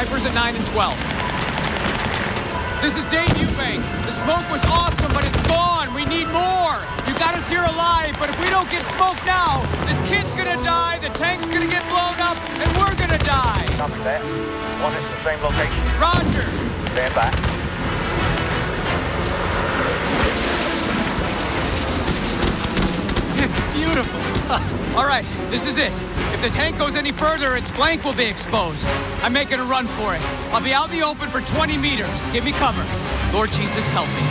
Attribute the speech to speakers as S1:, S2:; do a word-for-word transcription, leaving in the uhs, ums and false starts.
S1: snipers at nine and twelve. This is Dave Eubank. The smoke was awesome, but it's gone. We need more. You got us here alive, but if we don't get smoke now, this kid's gonna die, the tank's gonna get blown up, and we're gonna die.
S2: Copy that. One at the same location.
S1: Roger.
S2: Stand by.
S1: It's beautiful. All right, this is it. If the tank goes any further, its flank will be exposed. I'm making a run for it. I'll be out in the open for twenty meters. Give me cover. Lord Jesus, help me.